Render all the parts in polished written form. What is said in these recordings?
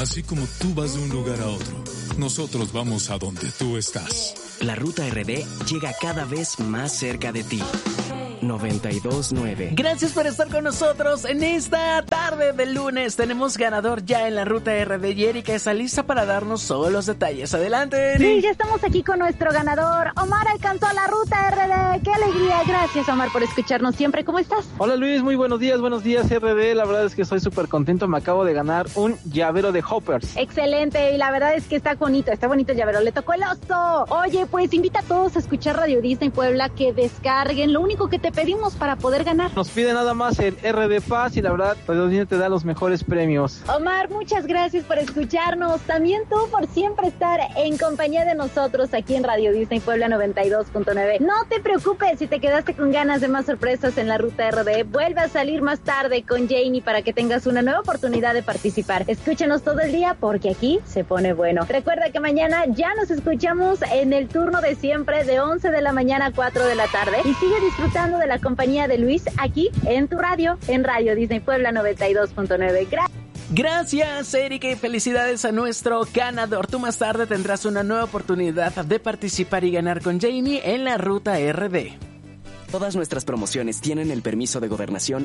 Así como tú vas de un lugar a otro, nosotros vamos a donde tú estás. La Ruta RD llega cada vez más cerca de ti. 92.9. Gracias por estar con nosotros en esta tarde de lunes. Tenemos ganador ya en la Ruta RD y Erika está lista para darnos todos los detalles. Adelante, Eri. Sí, ya estamos aquí con nuestro ganador. Omar alcanzó la Ruta RD. ¡Qué alegría! Gracias, Omar, por escucharnos siempre. ¿Cómo estás? Hola, Luis. Muy buenos días RD. La verdad es que estoy súper contento. Me acabo de ganar un llavero de Hoppers. Excelente. Y la verdad es que está bonito el llavero. Le tocó el oso. Oye, pues invita a todos a escuchar Radio Disney Puebla, que descarguen. Lo único que te pedimos para poder ganar. Nos pide nada más el RD Paz y la verdad, Radio Disney te da los mejores premios. Omar, muchas gracias por escucharnos. También tú por siempre estar en compañía de nosotros aquí en Radio Disney Puebla 92.9. No te preocupes si te quedaste con ganas de más sorpresas en la Ruta RD. Vuelve a salir más tarde con Janie para que tengas una nueva oportunidad de participar. Escúchanos todo el día porque aquí se pone bueno. Recuerda que mañana ya nos escuchamos en el turno de siempre de 11 de la mañana a 4 de la tarde y sigue disfrutando de la compañía de Luis aquí en tu radio, en Radio Disney Puebla 92.9. Gracias, Erika, y felicidades a nuestro ganador. Tú más tarde tendrás una nueva oportunidad de participar y ganar con Janie en la Ruta RD. Todas nuestras promociones tienen el permiso de gobernación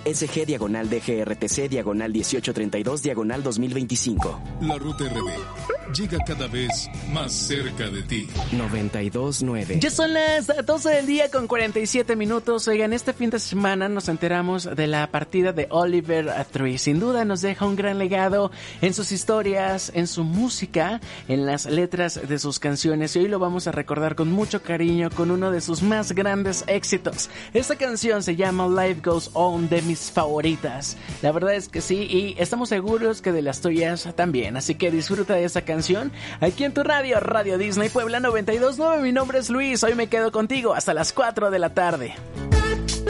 SG-DGRTC/1832/2025. La Ruta RD llega cada vez más cerca de ti. 92.9. Ya son las 12 del día con 47 minutos. Oigan, este fin de semana nos enteramos de la partida de Oliver Tree. Sin duda nos deja un gran legado en sus historias, en su música, en las letras de sus canciones. Y hoy lo vamos a recordar con mucho cariño con uno de sus más grandes éxitos. Esta canción se llama Life Goes On, de mis favoritas. La verdad es que sí, y estamos seguros que de las tuyas también. Así que disfruta de esa canción aquí en tu radio, Radio Disney Puebla 92.9. Mi nombre es Luis, hoy me quedo contigo hasta las 4 de la tarde.